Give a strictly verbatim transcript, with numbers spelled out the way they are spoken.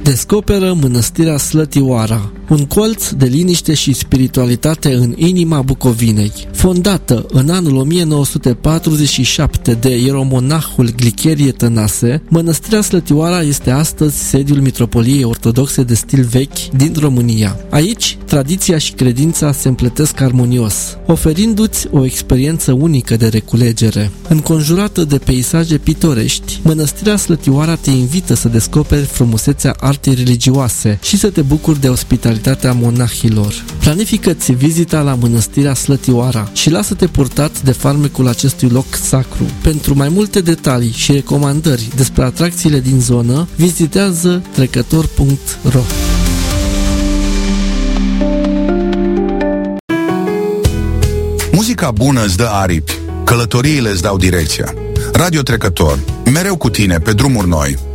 Descoperă Mănăstirea Slătioara, un colț de liniște și spiritualitate în inima Bucovinei. Fondată în anul o mie nouă sute patruzeci și șapte de ieromonahul Glicherie Tănase, Mănăstirea Slătioara este astăzi sediul Mitropoliei Ortodoxe de stil vechi din România. Aici, tradiția și credința se împletesc armonios, oferindu-ți o experiență unică de reculegere. Înconjurată de peisaje pitorești, Mănăstirea Slătioara te invită să descoperi frumusețea artei religioase și să te bucuri de ospitalitatea monahilor. Planifică-ți vizita la Mănăstirea Slătioara și lasă-te purtat de farmecul acestui loc sacru. Pentru mai multe detalii și recomandări despre atracțiile din zonă, vizitează trecător punct ro. Muzica bună îți dă aripi, călătoriile îți dau direcția. Radio Trecător, mereu cu tine pe drumuri noi.